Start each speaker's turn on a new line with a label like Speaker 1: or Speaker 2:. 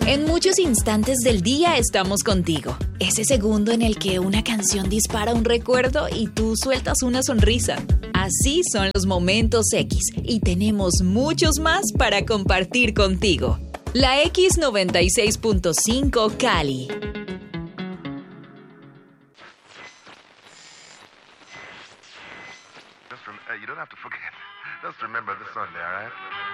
Speaker 1: En muchos instantes del día estamos contigo. Ese segundo en el que una canción dispara un recuerdo y tú sueltas una sonrisa. Así son los momentos X y tenemos muchos más para compartir contigo. La X96.5 Cali.
Speaker 2: You don't have to forget. Just remember this Sunday, all right?